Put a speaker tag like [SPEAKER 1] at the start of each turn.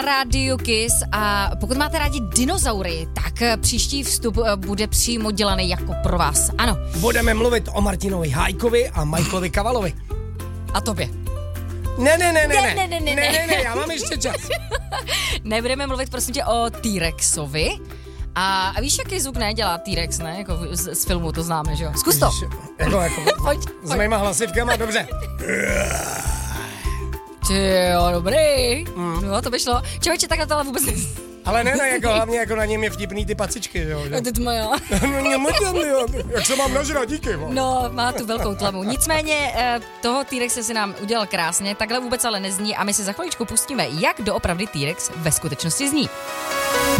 [SPEAKER 1] Radio Kiss a pokud máte rádi dinozaury, tak příští vstup bude přímo dělaný jako pro vás. Ano.
[SPEAKER 2] Budeme mluvit o Martinovi Hájkovi a Michaelovi Kavalovi.
[SPEAKER 1] A tobě.
[SPEAKER 2] Ne, já mám ještě čas.
[SPEAKER 1] Nebudeme mluvit prosím tě o T-Rexovi. A víš, jaký zvuk nedělá T-Rex, ne? Jako z filmu to známe, že jo? Zkus to.
[SPEAKER 2] Pojď. S mýma hlasivkama, dobře.
[SPEAKER 1] Jo, dobrý. No, to by šlo. Člověče, takhle to ale vůbec ne.
[SPEAKER 2] Ale ne, jako hlavně jako na něm je vtipný ty pacičky, jo.
[SPEAKER 1] To je moja.
[SPEAKER 2] Jak se mám nažrat, díky.
[SPEAKER 1] No, má tu velkou tlamu. Nicméně toho T-Rexe si nám udělal krásně, takhle vůbec ale nezní a my si za chviličku pustíme, jak doopravdy T-Rex ve skutečnosti zní.